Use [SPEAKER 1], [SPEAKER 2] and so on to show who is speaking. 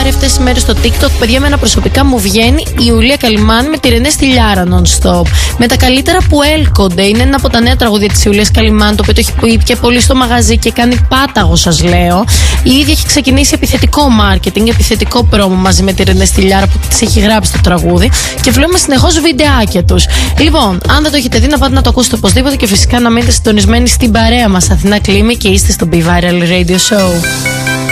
[SPEAKER 1] πάρει αυτές τις μέρες στο TikTok. Παιδιά, εμένα προσωπικά μου βγαίνει η Ιουλία Καλυμάνη με τη Ρενέ Στυλιάρα non-stop. Με τα καλύτερα που έλκονται. Είναι ένα από τα νέα τραγούδια της Ιουλίας Καλυμάνη, το οποίο το έχει πει και πολύ στο μαγαζί και κάνει πάταγο, σας λέω. Η ίδια έχει ξεκινήσει επιθετικό marketing, επιθετικό πρόμο μαζί με τη Ρενέ Στυλιάρα που της έχει γράψει το τραγούδι. Και βλέπουμε συνεχώς βιντεάκια τους. Λοιπόν, αν δεν το έχετε δει, να πάτε να το ακούσετε οπωσδήποτε και φυσικά να μείνετε συντονισμένοι στην παρέα μας. Αθηνά Κλίμη και είστε στο Be Viral Radio Show.